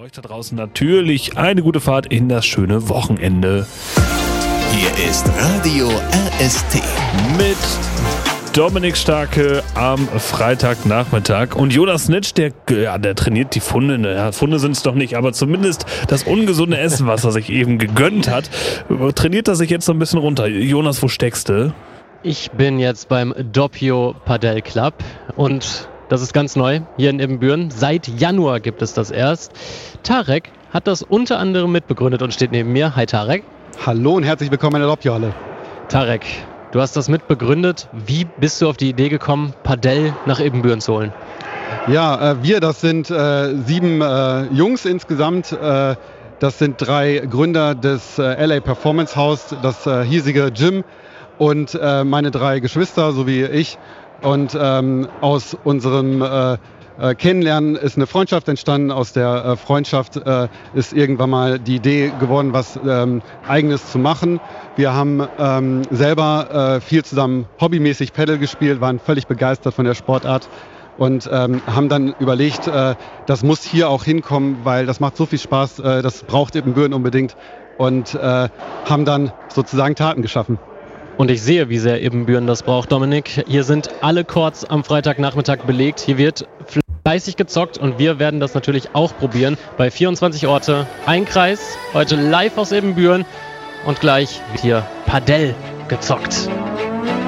euch da draußen natürlich eine gute Fahrt in das schöne Wochenende. Hier ist Radio RST Mit Dominik Starke am Freitagnachmittag. Und Jonas Nitsch, der trainiert die Funde. Ja, Funde sind es doch nicht, aber zumindest das ungesunde Essen, was er sich eben gegönnt hat, trainiert er sich jetzt so ein bisschen runter. Jonas, wo steckst du? Ich bin jetzt beim Doppio Padel Club und das ist ganz neu hier in Ibbenbüren. Seit Januar gibt es das erst. Tarek hat das unter anderem mitbegründet und steht neben mir. Hi Tarek. Hallo und herzlich willkommen in der Doppio-Halle. Tarek, du hast das mitbegründet. Wie bist du auf die Idee gekommen, Padel nach Ibbenbüren zu holen? Ja, das sind 7 Jungs insgesamt. Das sind 3 Gründer des LA Performance House, das hiesige Gym und meine 3 Geschwister sowie ich. Und aus unserem Kennenlernen ist eine Freundschaft entstanden. Aus der Freundschaft ist irgendwann mal die Idee geworden, was Eigenes zu machen. Wir haben selber viel zusammen hobbymäßig Paddle gespielt, waren völlig begeistert von der Sportart und haben dann überlegt, das muss hier auch hinkommen, weil das macht so viel Spaß, das braucht Ibbenbüren unbedingt und haben dann sozusagen Taten geschaffen. Und ich sehe, wie sehr Ibbenbüren das braucht, Dominik. Hier sind alle Courts am Freitagnachmittag belegt. Hier wird fleißig gezockt und wir werden das natürlich auch probieren. Bei 24 Orte, ein Kreis, heute live aus Ibbenbüren und gleich wird hier Padel gezockt.